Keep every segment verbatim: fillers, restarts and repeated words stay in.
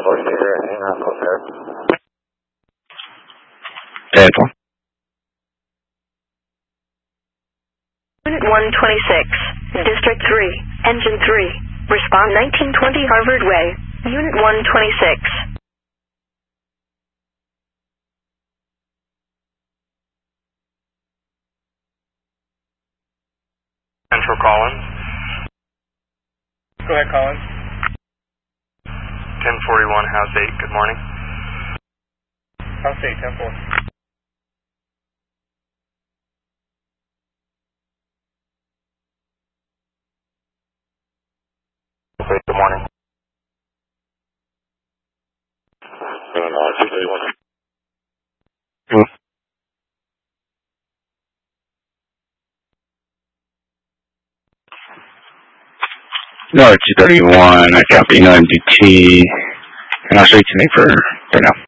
Delta. Unit one twenty-six, District three, Engine three, respond nineteen twenty Harvard Way, Unit one twenty-six. Central Collins. Go ahead, Collins. ten forty-one, House eight, good morning. House eight, ten four. Good morning. Hmm. No, two thirty-one, I copy no M D T, and I'll show you to me for right now.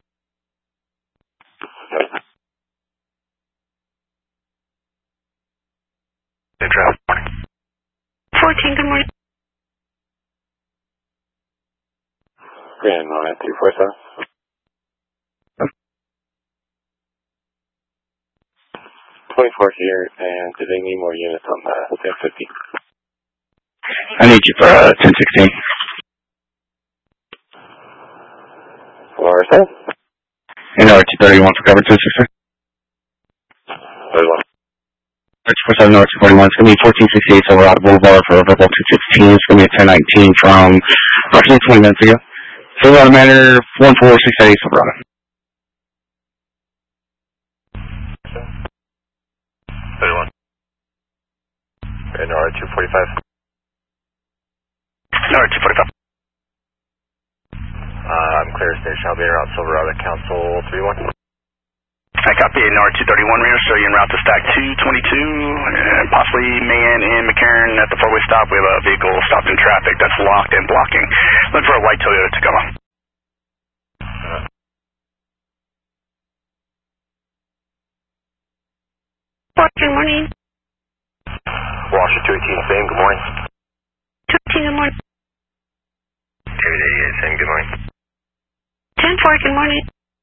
Good morning. fourteen, good morning. Grand Nine two four seven. Twenty-four here, and do they need more units on the ten fifty? I need you for uh, ten sixteen. For seven? And R two thirty-one for cover two sixty. thirty-one. R two forty-seven, R two forty-one. It's going to be fourteen sixty-eight Silverado Boulevard for Overbowl two fifteen. It's going to be a ten nineteen from approximately twenty minutes ago. Silverado Manor, one four six eight Silverado. thirty-one. And R two forty-five. R two forty-five. Uh, I'm clear station. I'll be around Silverado Council three one. I copy an R two thirty-one radar, so you're en route to stack two twenty-two, and possibly Mayan and McCarran at the four-way stop. We have a vehicle stopped in traffic that's locked and blocking. Look for a white Toyota Tacoma. Good morning. Washer two eighteen, same, good morning. two eighteen, good morning. David eighty-eight, same, good morning. ten four, good morning.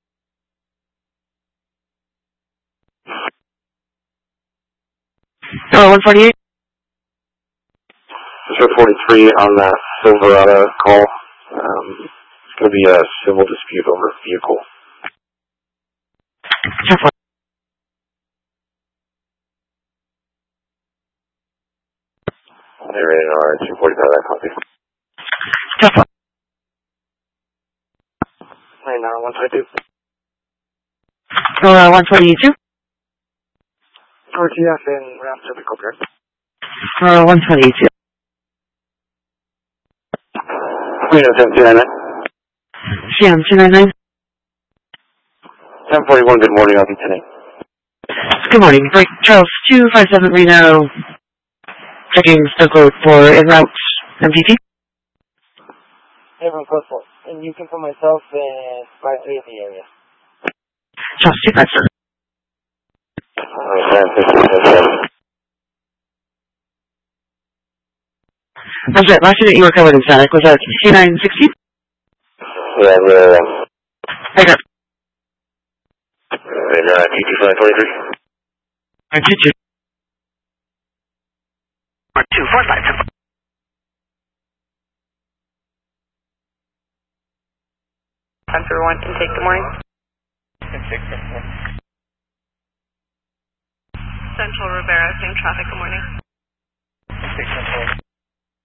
Hello, one forty-eight. Zero forty-three on that Silverado call. Um, it's going to be a civil dispute over a vehicle. They're rated R two forty-five, that copy. Tough. Right now, one twenty-two. Uh, one twenty-two. R T F in round typical correct. Uh, one twenty-two. Queen of ten two nine nine. C M two ninety-nine. ten forty-one, good morning, I'll be tonight. Good morning. Break Charles two five seven Reno. Checking the code for en route M P T. Everyone close for. And you can put myself and five three in the area. Charles two five seven. That's right. Last unit you were covered in static was at C nine sixty. Yeah, we're, um, I got. in uh, T T five twenty-three. I did you. two four five seven. Hunter one, intake, good morning. Intake, ten four. Central Rivera, same traffic, good morning. Intake, ten four.